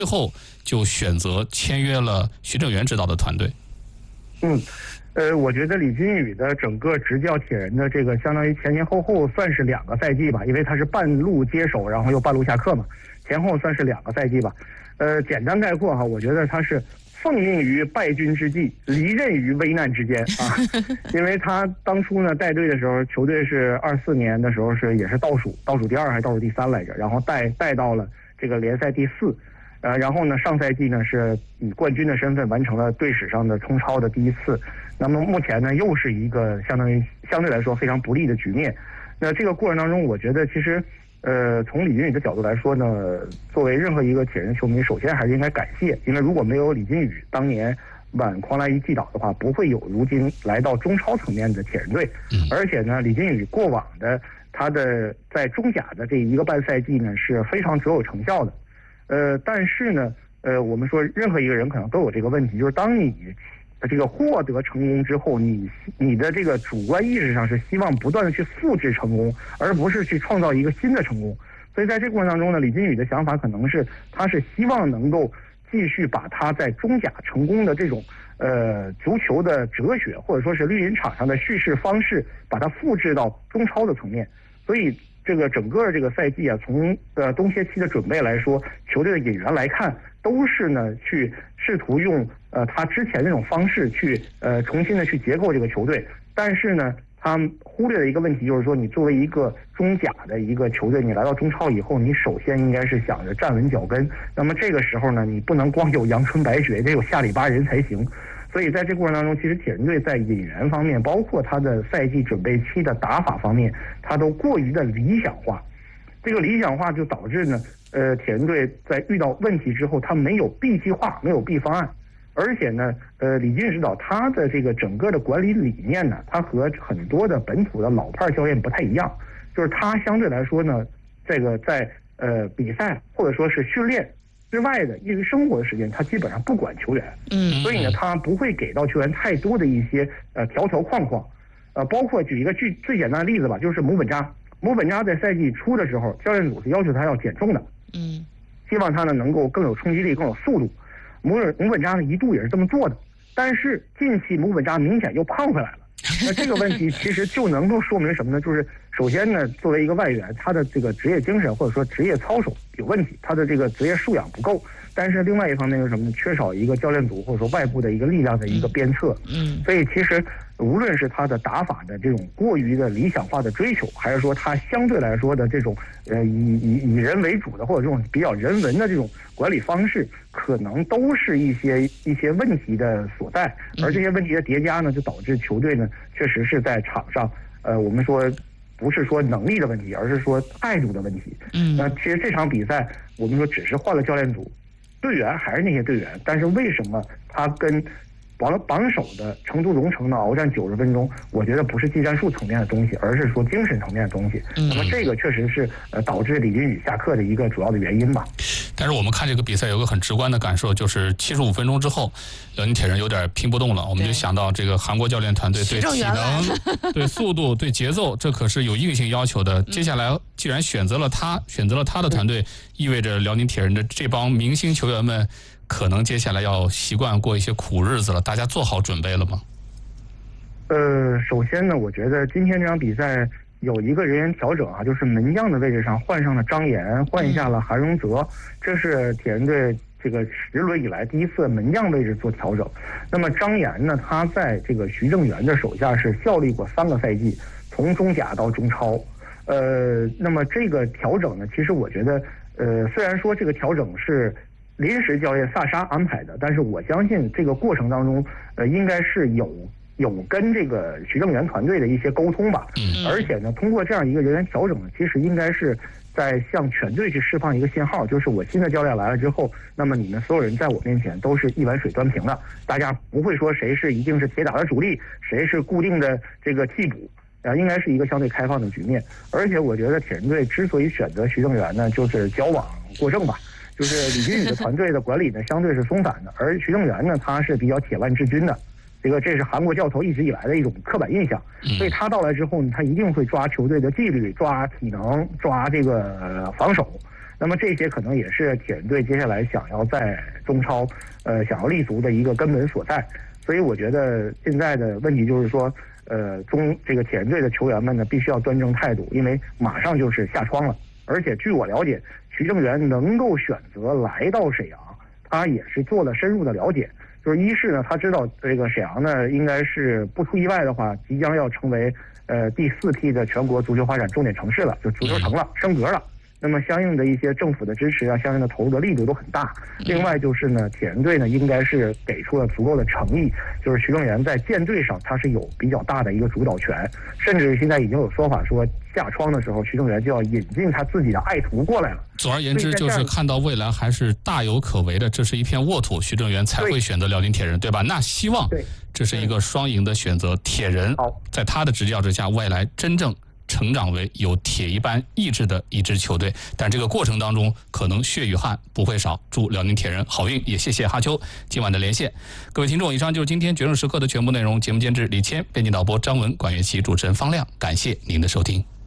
最后就选择签约了徐正源指导的团队。 我觉得李金羽的整个执教铁人的这个相当于前后算是2个赛季吧，因为他是半路接手，然后又半路下课嘛，前后算是2个赛季吧。简单概括哈，我觉得他是奉命于败军之际，离任于危难之间啊。因为他当初呢带队的时候，球队是24年的时候也是倒数第2还是倒数第3来着，然后带到了这个联赛第4。然后呢，上赛季呢是以冠军的身份完成了队史上的冲超的第1次。那么目前呢，又是一个相对来说非常不利的局面。那这个过程当中，我觉得其实，从李金羽的角度来说呢，作为任何一个铁人球迷，首先还是应该感谢，因为如果没有李金羽当年挽狂澜于既倒的话，不会有如今来到中超层面的铁人队。而且呢，李金羽过往的他的在中甲的这1个半赛季呢是非常卓有成效的。但是呢，我们说任何一个人可能都有这个问题，就是当你这个获得成功之后，你的这个主观意识上是希望不断的去复制成功，而不是去创造一个新的成功。所以在这个过程当中呢，李金羽的想法可能是他是希望能够继续把他在中甲成功的这种足球的哲学，或者说是绿茵场上的叙事方式，把它复制到中超的层面。所以这个整个这个赛季啊，从冬歇期的准备来说，球队的引援来看，都是呢去试图用他之前那种方式去重新的去结构这个球队。但是呢，他忽略了一个问题，就是说你作为一个中甲的一个球队，你来到中超以后，你首先应该是想着站稳脚跟。那么这个时候呢，你不能光有阳春白雪，得有下里巴人才行。所以在这过程当中，其实铁人队在引援方面，包括他的赛季准备期的打法方面，他都过于的理想化。这个理想化就导致呢，铁人队在遇到问题之后，他没有 B 计划，没有 B 方案。而且呢，李金指导他的这个整个的管理理念呢，他和很多的本土的老派教练不太一样，就是他相对来说呢，这个在比赛或者说是训练之外的业余生活的时间，他基本上不管球员，所以呢，他不会给到球员太多的一些条框框，包括举一个最简单的例子吧，就是姆本扎在赛季初的时候，教练组是要求他要减重的，希望他呢能够更有冲击力、更有速度。姆本扎呢一度也是这么做的，但是近期姆本扎明显又胖回来了。那这个问题其实就能够说明什么呢？就是首先呢，作为一个外援，他的这个职业精神或者说职业操守有问题，他的这个职业素养不够。但是另外一方面是什么呢？缺少一个教练组或者说外部的一个力量的一个鞭策。所以其实无论是他的打法的这种过于的理想化的追求，还是说他相对来说的这种以人为主的或者这种比较人文的这种管理方式，可能都是一些问题的所在。而这些问题的叠加呢，就导致球队呢确实是在场上，我们说不是说能力的问题，而是说态度的问题。那其实这场比赛我们说只是换了教练组，队员还是那些队员，但是为什么他跟榜首的成都龙城呢鏖战90分钟，我觉得不是技战术层面的东西，而是说精神层面的东西。那么这个确实是导致李金羽下课的一个主要的原因吧。 但是我们看这个比赛有个很直观的感受，就是75分钟之后，辽宁铁人有点拼不动了。我们就想到这个韩国教练团队对体能、对速度、对节奏，这可是有硬性要求的。接下来既然选择了他的团队，意味着辽宁铁人的这帮明星球员们可能接下来要习惯过一些苦日子了。大家做好准备了吗？ 首先呢，我觉得今天这场比赛有一个人员调整啊，就是门将的位置上换上了张岩，换下了韩荣泽，这是铁人队这个10轮以来第一次门将位置做调整。那么张岩呢，他在这个徐正源的手下是效力过3个赛季，从中甲到中超。那么这个调整呢，其实我觉得，虽然说这个调整是临时教练萨沙安排的，但是我相信这个过程当中，应该是有跟这个徐正源团队的一些沟通吧。而且呢，通过这样一个人员调整呢，其实应该是在向全队去释放一个信号，就是我新的教练来了之后，那么你们所有人在我面前都是一碗水端平的，大家不会说谁是一定是铁打的主力，谁是固定的这个替补。应该是一个相对开放的局面。而且我觉得铁人队之所以选择徐正源呢，就是矫枉过正吧。就是李金羽的团队的管理呢，相对是松散的，而徐正源呢，他是比较铁腕治军的。这是韩国教头一直以来的一种刻板印象。所以他到来之后呢，他一定会抓球队的纪律，抓体能，抓这个防守。 那么这些可能也是铁人队接下来想要在中超想要立足的一个根本所在。所以我觉得现在的问题就是说，这个铁人队的球员们呢，必须要端正态度，因为马上就是夏窗了。而且据我了解，徐正源能够选择来到沈阳，他也是做了深入的了解。就是一是呢，他知道这个沈阳呢，应该是不出意外的话，即将要成为第4批的全国足球发展重点城市了，就足球城了，升格了。那么相应的一些政府的支持啊，相应的投入的力度都很大。另外就是呢，铁人队呢应该是给出了足够的诚意，就是徐正源在建队上他是有比较大的一个主导权，甚至现在已经有说法说夏窗的时候，徐正源就要引进他自己的爱徒过来了。 总而言之，就是看到未来还是大有可为的，这是一片沃土，徐正源才会选择辽宁铁人，对吧？那希望这是一个双赢的选择，铁人在他的执教之下，未来真正成长为有铁一般意志的一支球队，但这个过程当中可能血与汗不会少。祝辽宁铁人好运，也谢谢哈秋今晚的连线。各位听众，以上就是今天决胜时刻的全部内容。节目监制李谦，编辑导播张文，管乐器主持人方亮，感谢您的收听。